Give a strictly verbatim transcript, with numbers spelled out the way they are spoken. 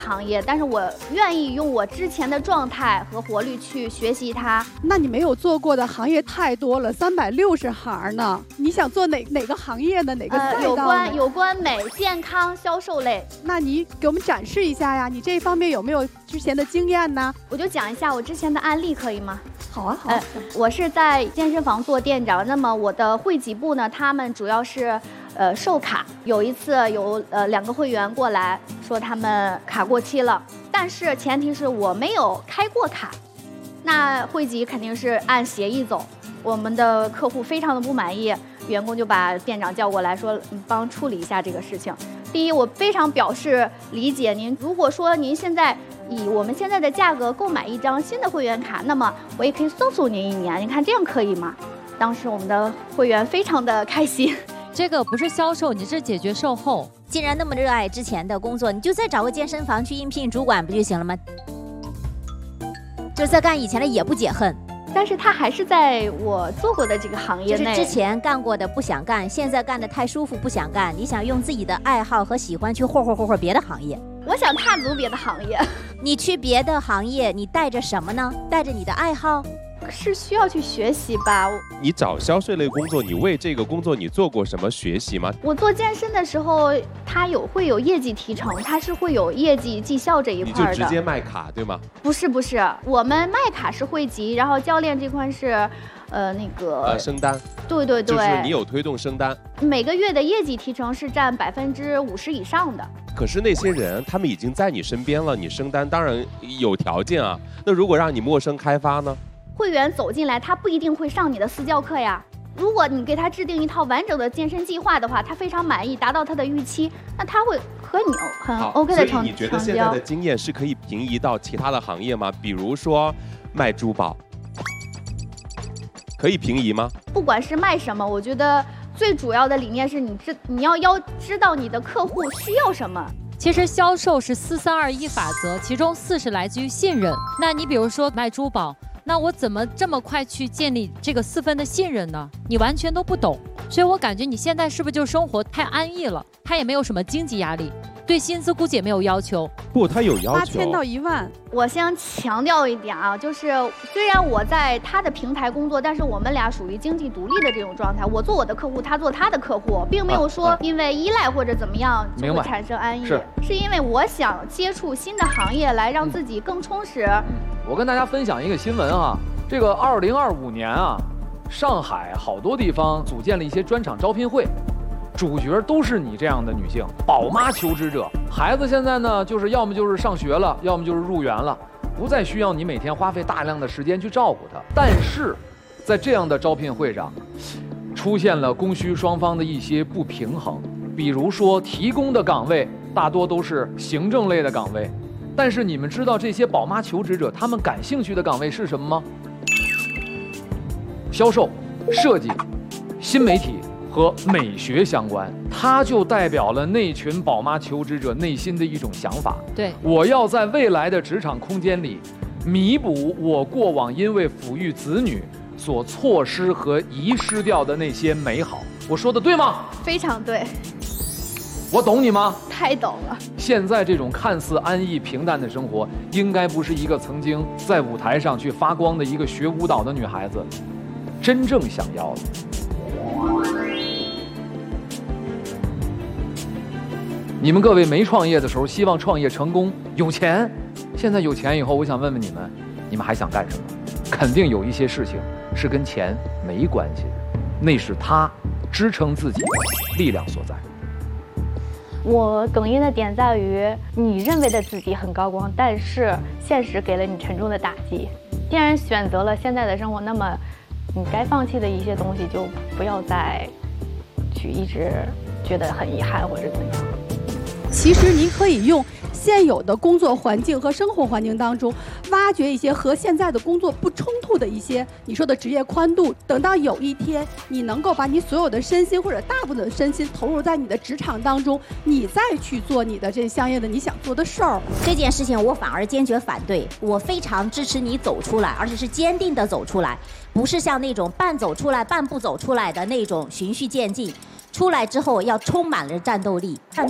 行业，但是我愿意用我之前的状态和活力去学习它。 那你没有做过的行业太多了，三百六十行呢。你想做哪哪个行业的哪个赛道呢？ 呃、有关有关美、健康、销售类。 那你给我们展示一下呀？你这方面有没有之前的经验呢？ 我就讲一下我之前的案例，可以吗？ 好啊，好啊。 呃、我是在健身房做店长，那么我的会籍部呢，他们主要是。呃，售卡有一次有呃两个会员过来说他们卡过期了，但是前提是我没有开过卡，那会籍肯定是按协议走。我们的客户非常的不满意，员工就把店长叫过来说，你帮处理一下这个事情。第一，我非常表示理解您，如果说您现在以我们现在的价格购买一张新的会员卡，那么我也可以送送您一年，你看这样可以吗？当时我们的会员非常的开心。 这个不是销售，你是解决售后。 既然那么热爱之前的工作，你就再找个健身房去应聘主管不就行了吗？就是在干以前的也不解恨， 但是他还是在我做过的这个行业内。 就是之前干过的不想干，现在干的太舒服不想干，你想用自己的爱好和喜欢去霍霍霍霍别的行业。 我想踏足别的行业。 你去别的行业，你带着什么呢？带着你的爱好。 是需要去学习吧。 你找销售类工作，你为这个工作你做过什么学习吗？ 我做健身的时候，它有会有业绩提成，它是会有业绩绩效这一块的。 你就直接卖卡对吗？ 不是不是，我们卖卡是会籍，然后教练这块是，呃那个呃升单。 对对对， 就是你有推动升单。 每个月的业绩提成是占百分之五十以上的。 可是那些人他们已经在你身边了，你升单当然有条件啊。那如果让你陌生开发呢？ 会员走进来，他不一定会上你的私教课呀。如果你给他制定一套完整的健身计划的话，他非常满意，达到他的预期，那他会和你很 OK 的成所以你觉得现在的经验是可以平移到其他的行业吗？比如说卖珠宝，可以平移吗？ 不管是卖什么，我觉得最主要的理念是你知你要要知道你的客户需要什么。 其实销售是四三二一法则，其中四是来自于信任。那你比如说卖珠宝。那我怎么这么快去建立这个四分的信任呢？你完全都不懂，所以我感觉你现在是不是就生活太安逸了？他也没有什么经济压力，对薪资估计也没有要求。 不，他有要求， 八千到一万。 我先强调一点啊，就是虽然我在他的平台工作，但是我们俩属于经济独立的这种状态。我做我的客户，他做他的客户，并没有说因为依赖或者怎么样就会产生安逸。 是， 是因为我想接触新的行业来让自己更充实。 嗯我跟大家分享一个新闻啊，这个二零二五年啊，上海好多地方组建了一些专场招聘会，主角都是你这样的女性，宝妈求职者。孩子现在呢，就是要么就是上学了，要么就是入园了，不再需要你每天花费大量的时间去照顾她。但是，在这样的招聘会上，出现了供需双方的一些不平衡，比如说提供的岗位大多都是行政类的岗位。但是你们知道这些宝妈求职者他们感兴趣的岗位是什么吗？销售、设计、新媒体和美学相关，它就代表了那群宝妈求职者内心的一种想法。 对， 我要在未来的职场空间里，弥补我过往因为抚育子女所错失和遗失掉的那些美好。我说的对吗？ 非常对。 我懂你吗？ 太懂了。 现在这种看似安逸平淡的生活，应该不是一个曾经在舞台上去发光的一个学舞蹈的女孩子真正想要的。你们各位没创业的时候，希望创业成功，有钱。现在有钱以后，我想问问你们，你们还想干什么？肯定有一些事情是跟钱没关系的，那是他支撑自己的力量所在。 我哽咽的点在于，你认为的自己很高光，但是现实给了你沉重的打击。既然选择了现在的生活，那么你该放弃的一些东西就不要再去一直觉得很遗憾或者怎样。 其实您可以用现有的工作环境和生活环境当中，挖掘一些和现在的工作不冲突的一些你说的职业宽度。等到有一天你能够把你所有的身心或者大部分的身心投入在你的职场当中，你再去做你的这相应的你想做的事儿。 这件事情我反而坚决反对，我非常支持你走出来，而且是坚定的走出来，不是像那种半走出来半不走出来的那种循序渐进。出来之后要充满了战斗力。